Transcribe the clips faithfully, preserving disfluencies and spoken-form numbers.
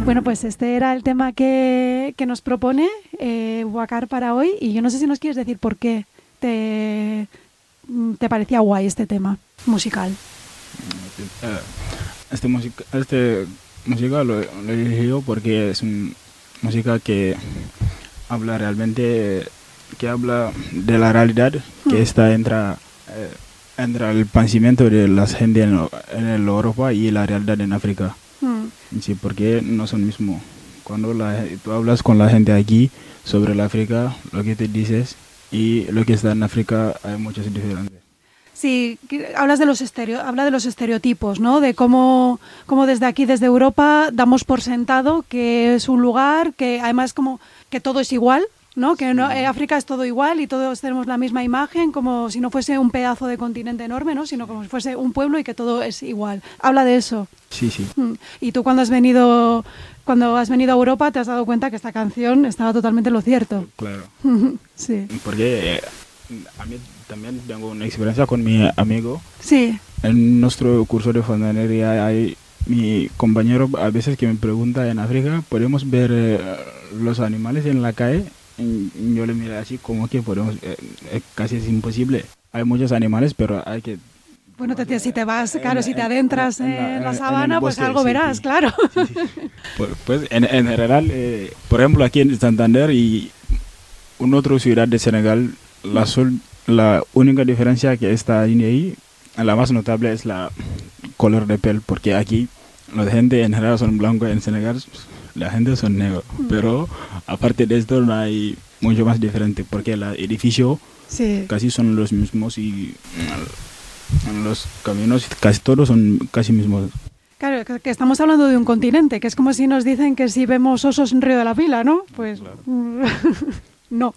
Bueno, pues este era el tema que, que nos propone eh, Wakar para hoy, y yo no sé si nos quieres decir por qué te, te parecía guay este tema musical. Este música, este música lo, lo elegí yo porque es una música que habla realmente, que habla de la realidad que está entre, eh, entre el pensamiento de la gente en, en Europa y la realidad en África. Mm. Sí, porque no son mismos. Cuando la, tú hablas con la gente aquí sobre la África, lo que te dices y lo que está en África hay muchas diferencias. Sí, hablas de los estereo, habla de los estereotipos, ¿no? De cómo, cómo desde aquí, desde Europa, damos por sentado que es un lugar que además como que todo es igual, ¿no? Que no, eh, África es todo igual y todos tenemos la misma imagen, como si no fuese un pedazo de continente enorme, ¿no? Sino como si fuese un pueblo y que todo es igual. Habla de eso. Sí, sí. Y tú cuando has venido, cuando has venido a Europa te has dado cuenta que esta canción estaba totalmente en lo cierto. Claro. Sí. Porque eh, a mí también tengo una experiencia con mi amigo. Sí. En nuestro curso de fontanería hay mi compañero a veces que me pregunta en África, ¿podemos ver eh, los animales en la calle? Y yo le miro así como que podemos, eh, eh, casi es imposible. Hay muchos animales, pero hay que... Bueno, te, si te vas, claro, en, si te adentras en, en, la, en la sabana, en bosque, pues algo sí, verás, sí. claro. Sí, sí. Pues, pues en, en general, eh, por ejemplo, aquí en Santander y en otra ciudad de Senegal, la, sol, la única diferencia que está ahí, la más notable es la color de piel, porque aquí la gente en general son blancos, en Senegal la gente son negros, mm. pero aparte de esto no hay mucho más diferente, porque el edificio sí. casi son los mismos y los caminos casi todos son casi mismos. Claro, que estamos hablando de un continente, que es como si nos dicen que si vemos osos en Río de la Pila, ¿no? Pues claro. No.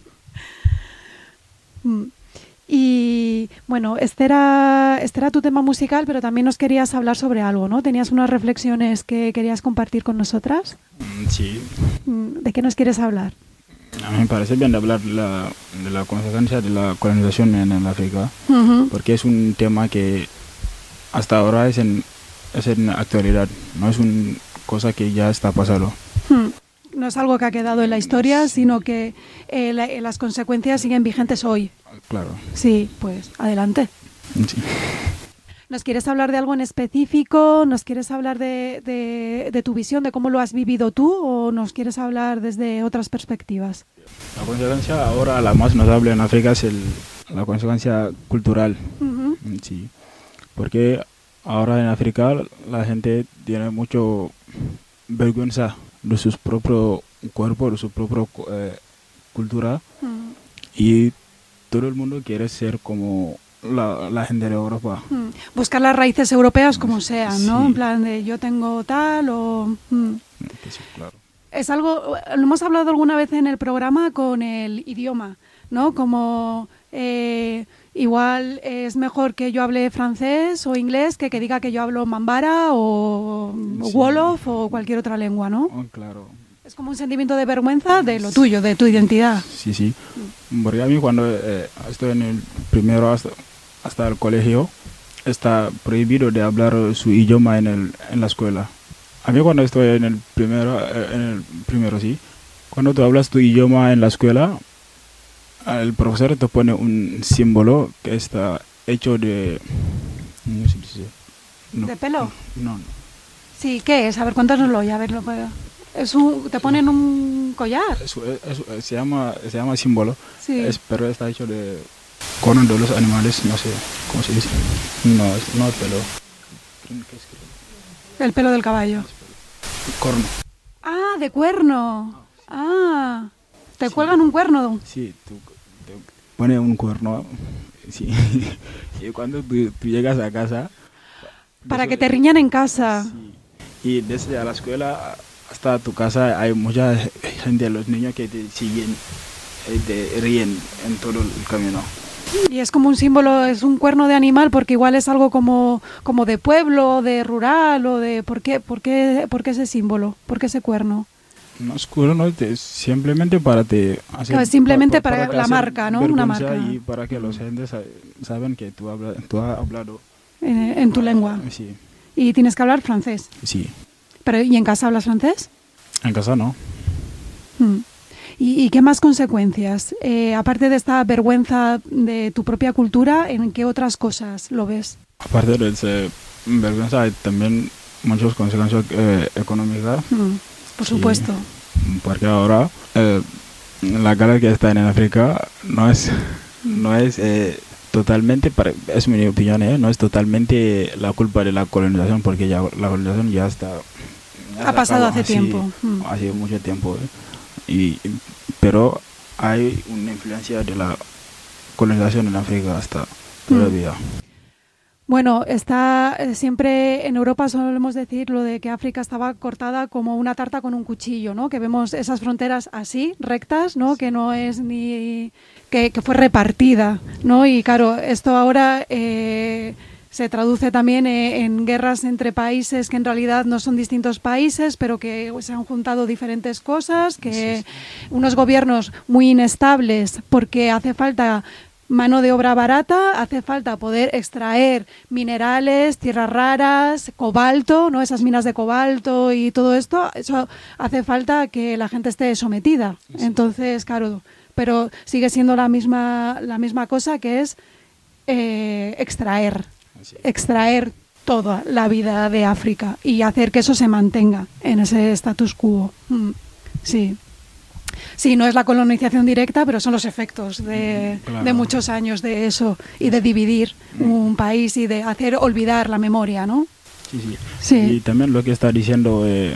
Y bueno, este era, este era tu tema musical, pero también nos querías hablar sobre algo, ¿no? ¿Tenías unas reflexiones que querías compartir con nosotras? Sí. ¿De qué nos quieres hablar? A mí me parece bien de hablar de la, de la consecuencia de la colonización en, en África, uh-huh. porque es un tema que hasta ahora es en, es en actualidad, no es una cosa que ya está pasando. Uh-huh. No es algo que ha quedado en la historia, sino que eh, la, las consecuencias siguen vigentes hoy. Claro. Sí, pues adelante. Sí. ¿Nos quieres hablar de algo en específico? ¿Nos quieres hablar de, de, de tu visión, de cómo lo has vivido tú? ¿O nos quieres hablar desde otras perspectivas? La consecuencia ahora, la más notable en África, es el, la consecuencia cultural. Uh-huh. Sí. Porque ahora en África la gente tiene mucho vergüenza de su propio cuerpo, de su propia eh, cultura. Uh-huh. Y todo el mundo quiere ser como la, la gente de Europa. Mm. Buscar las raíces europeas como sean, ¿no? Sí. En plan de yo tengo tal o... Mm. Sí, claro. Es algo, lo hemos hablado alguna vez en el programa con el idioma, ¿no? Como eh, igual es mejor que yo hable francés o inglés que que diga que yo hablo mambara o, sí. o wolof o cualquier otra lengua, ¿no? Oh, claro. Es como un sentimiento de vergüenza de lo tuyo, de tu identidad. Sí, sí. Porque a mí cuando eh, estoy en el primero hasta, hasta el colegio, está prohibido de hablar su idioma en, el, en la escuela. A mí cuando estoy en el primero, eh, en el primero sí, cuando tú hablas tu idioma en la escuela, el profesor te pone un símbolo que está hecho de... ¿cómo se dice? No, ¿De pelo? No, no. Sí, ¿qué es? A ver, cuéntanoslo ya, a ver, lo puedo... Es un, ¿te ponen un collar? Eso, eso, se llama se llama símbolo, sí. es, pero está hecho de corno de los animales, no sé cómo se dice. No, es, no es pelo. ¿Qué es? El pelo del caballo. Corno. Ah, de cuerno. Ah, te sí. cuelgan un cuerno. Sí, tú, te pones un cuerno. Sí. Y cuando tú, tú llegas a casa. Para que te riñan en casa. Sí. Y desde a la escuela hasta tu casa hay mucha gente, los niños que te siguen, te ríen en todo el camino. Y es como un símbolo, es un cuerno de animal porque igual es algo como, como de pueblo, de rural o de... ¿Por qué, por qué, por qué ese símbolo? ¿Por qué ese cuerno? No es cuerno, es simplemente para te hacer... Claro, simplemente pa, pa, para, para la marca, ¿no? Una marca. Y para que los gentes saben que tú, habla, tú has hablado. En, en tu lengua. Sí. Y tienes que hablar francés. Sí. Pero, ¿y en casa hablas francés? En casa no. Mm. ¿Y, ¿Y qué más consecuencias? Eh, aparte de esta vergüenza de tu propia cultura, ¿en qué otras cosas lo ves? Aparte de esa vergüenza, hay también muchas consecuencias eh, económicas. Mm, por Sí, supuesto. porque ahora eh, la guerra que está en África no es, no es eh, totalmente, para- es mi opinión, eh, no es totalmente la culpa de la colonización, porque ya la colonización ya está... ya Ha se pasado acabó, hace sí, tiempo. Mm. hace mucho tiempo. eh. Y, pero hay una influencia de la colonización en África hasta todavía. Bueno, está eh, siempre en Europa solemos decir lo de que África estaba cortada como una tarta con un cuchillo, ¿no? Que vemos esas fronteras así, rectas, ¿no? Que no es ni que, que fue repartida, ¿no? Y claro, esto ahora eh, se traduce también eh, en guerras entre países que en realidad no son distintos países, pero que se han juntado diferentes cosas, que unos gobiernos muy inestables porque hace falta mano de obra barata, hace falta poder extraer minerales, tierras raras, cobalto, ¿no? Esas minas de cobalto y todo esto, eso hace falta que la gente esté sometida. Sí. Entonces, claro, pero sigue siendo la misma, la misma cosa que es eh, extraer, Sí. extraer toda la vida de África y hacer que eso se mantenga en ese status quo. Mm, sí. Sí, no es la colonización directa, pero son los efectos de, Claro. de muchos años de eso y de dividir un país y de hacer olvidar la memoria, ¿no? Sí, sí. Sí. Y también lo que está diciendo, eh,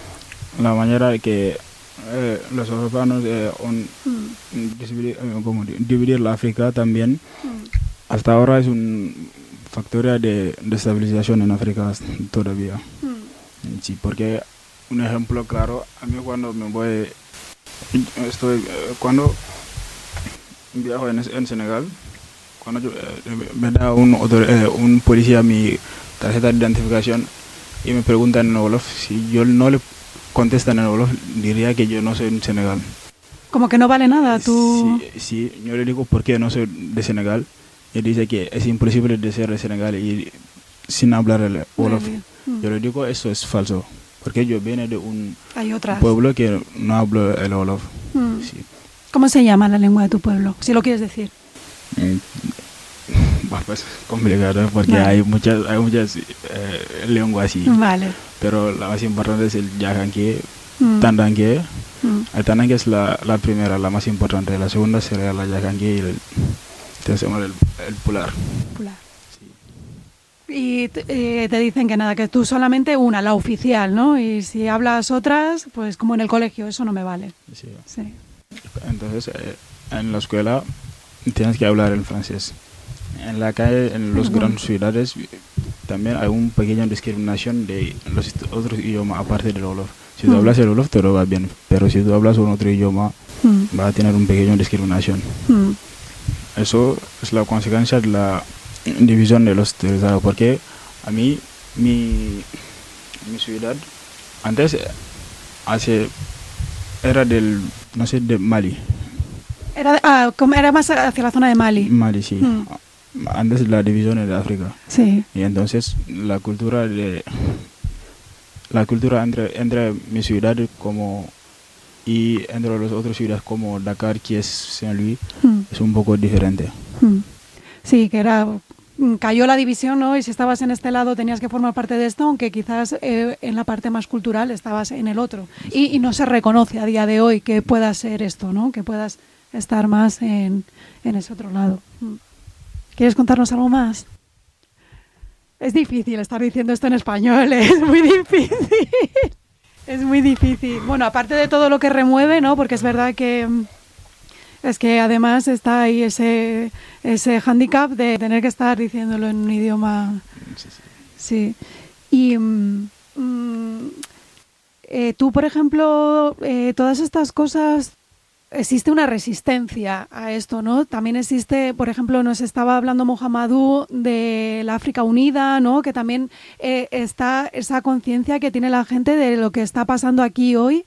la manera de que eh, los europeos eh, un- dividir, eh, ¿cómo di- dividir la África también, hasta ahora es un factor de destabilización en África todavía. Sí, porque un ejemplo claro, a mí cuando me voy, estoy, eh, cuando viajo en, en Senegal, cuando yo, eh, me da un, autor- eh, un policía mi tarjeta de identificación y me preguntan en Wolof, si yo no le contestan en Wolof, diría que yo no soy de Senegal. Como que no vale nada, tú... Sí, sí, yo le digo por qué no soy de Senegal, y dice que es imposible de ser de Senegal y sin hablar el Wolof. Mm. Yo le digo eso es falso, porque yo vengo de un Hay otras. pueblo que no hablo el Wolof. Mm. Sí. ¿Cómo se llama la lengua de tu pueblo? Si lo quieres decir. Mm, Bah, pues complicado porque Vale. hay muchas hay muchas eh, lenguas así, Vale. pero la más importante es el yakanke, Mm. tandanke. Mm. El tandanke es la, la primera, la más importante. La segunda sería la yakanke y el tercero el, el pular. Popular. Y t- eh, te dicen que nada, que tú solamente una, la oficial, ¿no? Y si hablas otras, pues como en el colegio, eso no me vale. Sí. Sí. Entonces, eh, en la escuela tienes que hablar el francés. En la calle, en las Ujú. grandes ciudades, también hay una pequeña discriminación de los ist- otros idiomas aparte del Wolof. Si tú Mm. hablas el Wolof, todo va bien, pero si tú hablas un otro idioma, Mm. va a tener una pequeña discriminación. Mm. Eso es la consecuencia de la división de los territorios, porque a mí, mi, mi ciudad, antes, eh, hace, era del, no sé, de Mali. Era, de- ah, como era más hacia la zona de Mali. Mali, sí. Mm. Antes la división de África. Sí. Y entonces la cultura de la cultura entre, entre mi ciudad como y entre las otras ciudades como Dakar, que es Saint-Louis, Mm. es un poco diferente. Mm. Sí, que era... mm, cayó la división, ¿no? Y si estabas en este lado tenías que formar parte de esto, aunque quizás eh, en la parte más cultural estabas en el otro. Y, y no se reconoce a día de hoy que pueda ser esto, ¿no? Que puedas estar más en, en ese otro lado. Mm. ¿Quieres contarnos algo más? Es difícil estar diciendo esto en español, ¿eh? Es muy difícil. Es muy difícil. Bueno, aparte de todo lo que remueve, ¿no? Porque es verdad que... mm, es que además está ahí ese, ese hándicap de tener que estar diciéndolo en un idioma... Sí, sí. Sí. Y mm, mm, eh, tú, por ejemplo, eh, todas estas cosas, existe una resistencia a esto, ¿no? También existe, por ejemplo, nos estaba hablando Mohamedou de la África Unida, ¿no? Que también eh, está esa conciencia que tiene la gente de lo que está pasando aquí hoy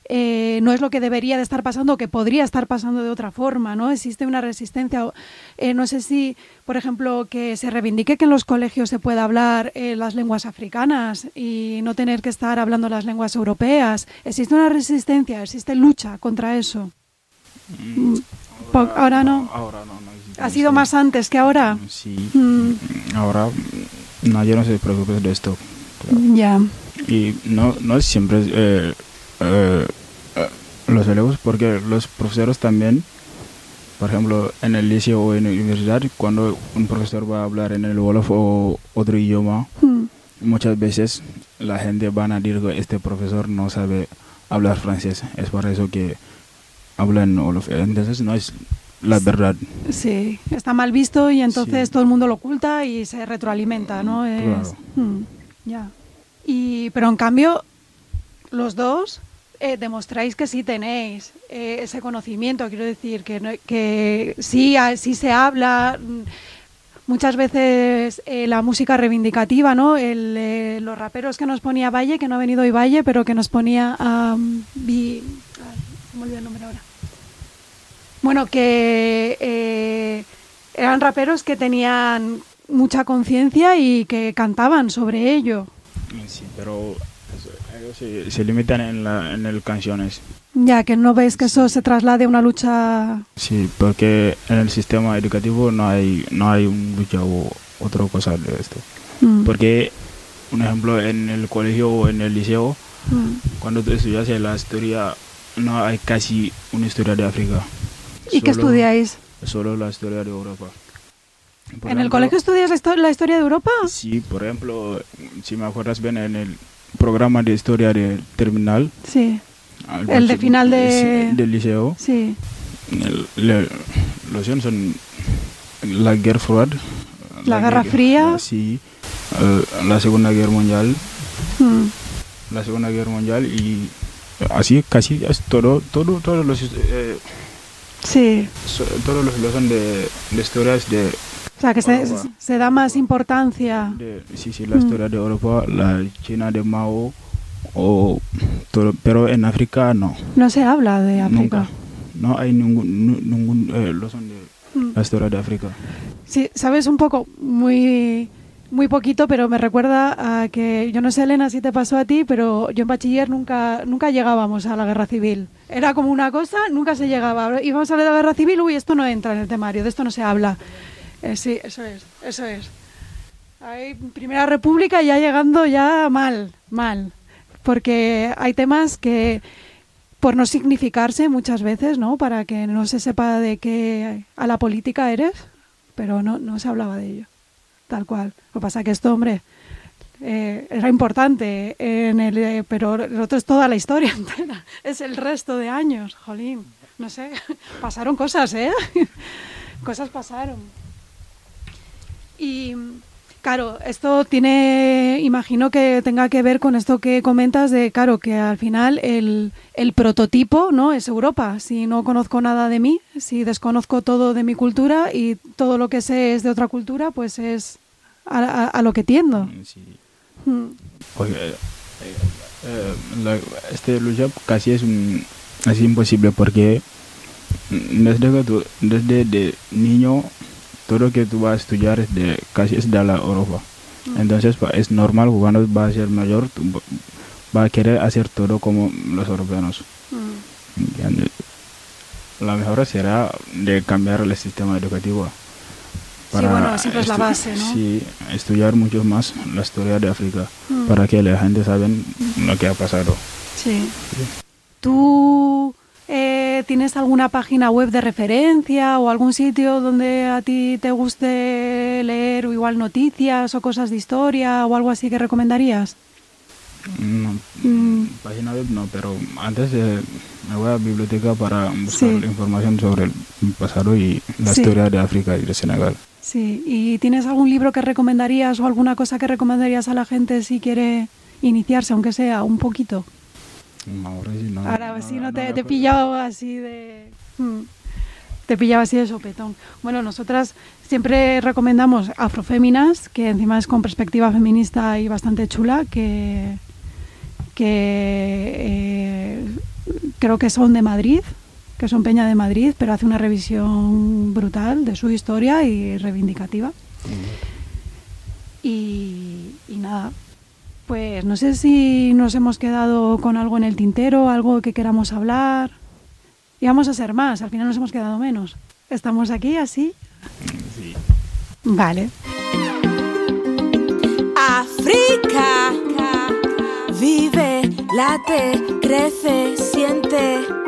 eh, no es lo que debería de estar pasando o que podría estar pasando de otra forma, ¿no? Existe una resistencia. Eh, no sé si, por ejemplo, que se reivindique que en los colegios se pueda hablar eh, las lenguas africanas y no tener que estar hablando las lenguas europeas. Existe una resistencia, existe lucha contra eso. Mm, ahora, ahora no. Ahora no, no existe. ¿Ha sido más antes que ahora? Sí. Mm. Ahora no, yo no se preocupe de esto. Ya. Y no, no es siempre eh, eh, eh, los alumnos, porque los profesores también, por ejemplo, en el liceo o en la universidad, cuando un profesor va a hablar en el Wolof o otro idioma, mm. muchas veces la gente van a decir que este profesor no sabe hablar francés. Es por eso que habla en Wolof. Entonces no es la verdad. Sí, está mal visto y entonces sí. todo el mundo lo oculta y se retroalimenta, ¿no? Claro. Es, hmm, ya. Y, pero en cambio, los dos eh, demostráis que sí tenéis eh, ese conocimiento, quiero decir, que, no, que sí, sí se habla. Muchas veces eh, la música reivindicativa, ¿no? El, eh, los raperos que nos ponía Valle, que no ha venido hoy Valle, pero que nos ponía um, vi, ay, se me olvidó el nombre ahora. Bueno, que eh, eran raperos que tenían mucha conciencia y que cantaban sobre ello. Sí, pero ellos se, se limitan en, la, en el canciones. Ya, que no ves que eso se traslade a una lucha. Sí, porque en el sistema educativo no hay no hay una lucha o otra cosa de esto. Mm. Porque, un ejemplo, en el colegio o en el liceo, mm. cuando tú estudias la historia, no hay casi una historia de África. ¿Y solo, qué estudiáis? Solo la historia de Europa. Por ¿En ejemplo, el colegio estudias la, histo- la historia de Europa? Sí, por ejemplo, si me acuerdas bien, en el programa de historia de terminal. Sí. El de final de... del liceo. Sí. El, le, los son la guerra fría. La, la Guerra guerra, Fría. La, sí. Uh, la Segunda Guerra Mundial. Hmm. La Segunda Guerra Mundial y así casi es todo, todo, todos los... Eh, sí. So, todos los que son de, de historias de... O sea, que se, se da más importancia. De, sí, sí, la mm. historia de Europa, la China de Mao, o todo, pero en África no. No se habla de África. Nunca. No hay ningún, ningún eh, lo son de mm. la historia de África. Sí, sabes un poco, muy, muy poquito, pero me recuerda a que, yo no sé, Elena, si te pasó a ti, pero yo en bachiller nunca, nunca llegábamos a la guerra civil. Era como una cosa, nunca se llegaba. Íbamos a hablar de la guerra civil, uy, esto no entra en el temario, de esto no se habla. Eh, sí, eso es, eso es. Hay Primera República ya llegando ya mal, mal. Porque hay temas que, por no significarse muchas veces, ¿no? Para que no se sepa de qué a la política eres, pero no, no se hablaba de ello, tal cual. Lo que pasa es que esto, hombre, eh, era importante, en el, eh, pero el otro es toda la historia entera, es el resto de años, jolín, no sé, pasaron cosas, ¿eh? Cosas pasaron. Y claro, esto tiene, imagino que tenga que ver con esto que comentas de, claro, que al final el, el prototipo, ¿no? Es Europa. Si no conozco nada de mí, si desconozco todo de mi cultura y todo lo que sé es de otra cultura, pues es a, a, a lo que tiendo. Sí. Hmm. Oye, eh, eh, la, este lucha casi es, un, es imposible porque desde, que tú, desde de niño todo lo que tú vas a estudiar es de, casi es de la Europa. Mm. Entonces es normal que cuando vas a ser mayor tú vas a querer hacer todo como los europeos. Mm. La mejor será de cambiar el sistema educativo. Para sí, bueno, siempre es la base, ¿no? Sí, estudiar mucho más la historia de África mm. para que la gente sabe lo que ha pasado. Sí. sí. ¿Tú eh, tienes alguna página web de referencia o algún sitio donde a ti te guste leer o igual noticias o cosas de historia o algo así que recomendarías? No, mm. página web no, pero antes eh, me voy a la biblioteca para buscar sí. información sobre el pasado y la sí. historia de África y de Senegal. Sí, ¿y tienes algún libro que recomendarías o alguna cosa que recomendarías a la gente si quiere iniciarse, aunque sea un poquito? Ahora sí no. Ahora sí no, no te, no te pillaba así de... Hmm, te pillaba así de sopetón. Bueno, nosotras siempre recomendamos Afroféminas, que encima es con perspectiva feminista y bastante chula, que... que eh, creo que son de Madrid, que son Peña de Madrid, pero hace una revisión brutal de su historia y reivindicativa. Mm. Y, y nada, pues no sé si nos hemos quedado con algo en el tintero, algo que queramos hablar. Y vamos a ser más, al final nos hemos quedado menos. ¿Estamos aquí así? Sí. Vale. África, vive, late, crece, siente.